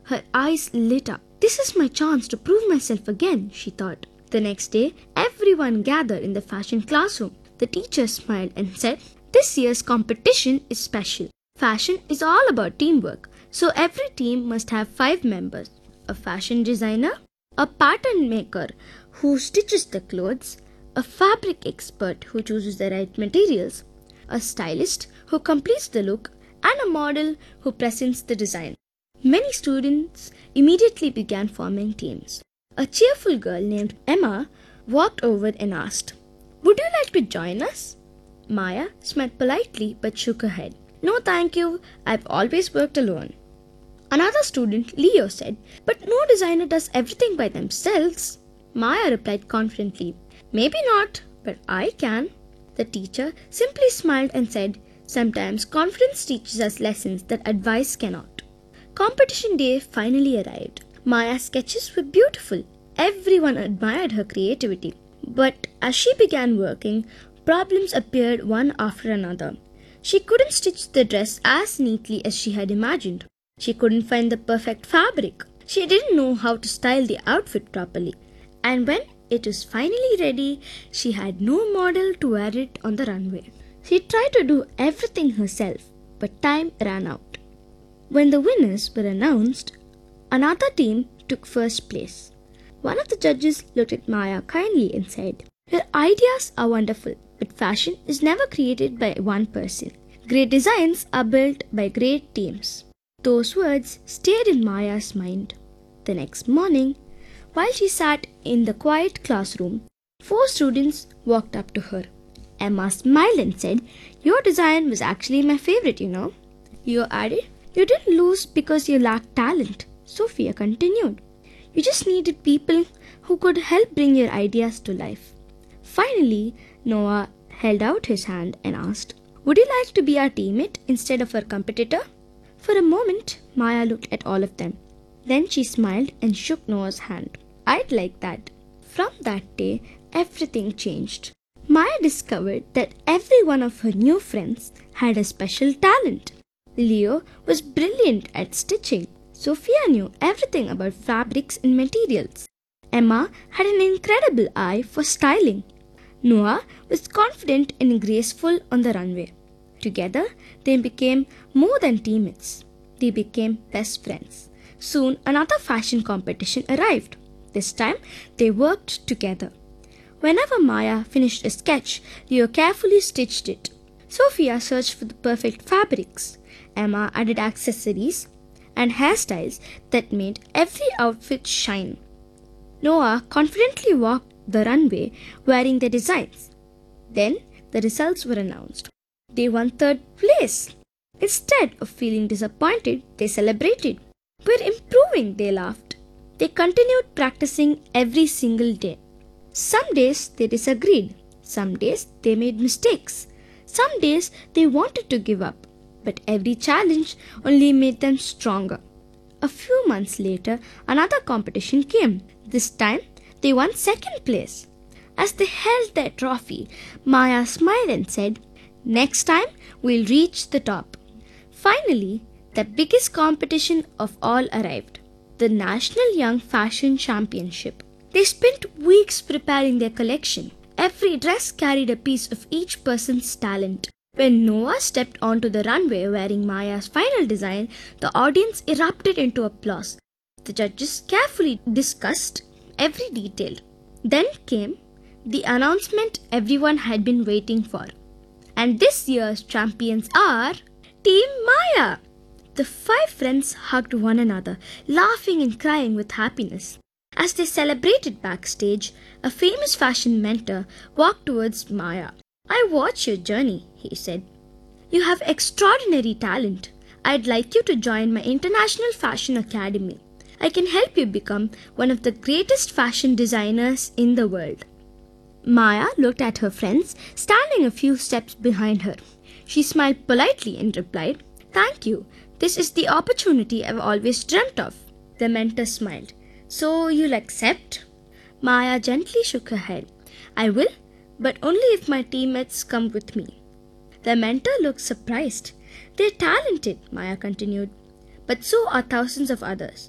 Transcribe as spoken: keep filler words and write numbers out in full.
Her eyes lit up. This is my chance to prove myself again, she thought. The next day, everyone gathered in the fashion classroom. The teacher smiled and said, "This year's competition is special. Fashion is all about teamwork, so every team must have five members. A fashion designer, a pattern maker who stitches the clothes, a fabric expert who chooses the right materials, a stylist who completes the look, and a model who presents the design." Many students immediately began forming teams. A cheerful girl named Emma walked over and asked, "Would you like to join us?" Maya smiled politely but shook her head. "No, thank you. I've always worked alone." Another student, Leo, said, "But no designer does everything by themselves." Maya replied confidently, "Maybe not, but I can." The teacher simply smiled and said, "Sometimes confidence teaches us lessons that advice cannot." Competition day finally arrived. Maya's sketches were beautiful. Everyone admired her creativity. But as she began working, problems appeared one after another. She couldn't stitch the dress as neatly as she had imagined. She couldn't find the perfect fabric. She didn't know how to style the outfit properly. And when it was finally ready, she had no model to wear it on the runway. She tried to do everything herself, but time ran out. When the winners were announced, another team took first place. One of the judges looked at Maya kindly and said, "Your ideas are wonderful, but fashion is never created by one person. Great designs are built by great teams." Those words stayed in Maya's mind. The next morning, while she sat in the quiet classroom, four students walked up to her. Emma smiled and said, "Your design was actually my favorite, you know." Leo added, "You didn't lose because you lacked talent." Sophia continued, "You just needed people who could help bring your ideas to life." Finally, Noah held out his hand and asked, "Would you like to be our teammate instead of our competitor?" For a moment, Maya looked at all of them. Then she smiled and shook Noah's hand. "I'd like that." From that day, everything changed. Maya discovered that every one of her new friends had a special talent. Leo was brilliant at stitching. Sophia knew everything about fabrics and materials. Emma had an incredible eye for styling. Noah was confident and graceful on the runway. Together, they became more than teammates. They became best friends. Soon, another fashion competition arrived. This time, they worked together. Whenever Maya finished a sketch, Leo carefully stitched it. Sophia searched for the perfect fabrics. Emma added accessories and hairstyles that made every outfit shine. Noah confidently walked the runway wearing the designs. Then the results were announced. They won third place. Instead of feeling disappointed, they celebrated. "We're improving," they laughed. They continued practicing every single day. Some days they disagreed. Some days they made mistakes. Some days they wanted to give up. But every challenge only made them stronger. A few months later, another competition came. This time, they won second place. As they held their trophy, Maya smiled and said, "Next time, we'll reach the top." Finally, the biggest competition of all arrived, the National Young Fashion Championship. They spent weeks preparing their collection. Every dress carried a piece of each person's talent. When Noah stepped onto the runway wearing Maya's final design, the audience erupted into applause. The judges carefully discussed every detail. Then came the announcement everyone had been waiting for. And this year's champions are Team Maya! The five friends hugged one another, laughing and crying with happiness. As they celebrated backstage, a famous fashion mentor walked towards Maya. "I watched your journey," he said. "You have extraordinary talent. I'd like you to join my International Fashion Academy. I can help you become one of the greatest fashion designers in the world." Maya looked at her friends, standing a few steps behind her. She smiled politely and replied, "Thank you. This is the opportunity I've always dreamt of." The mentor smiled. "So you'll accept?" Maya gently shook her head. "I will, but only if my teammates come with me." The mentor looked surprised. "They're talented," Maya continued, "but so are thousands of others.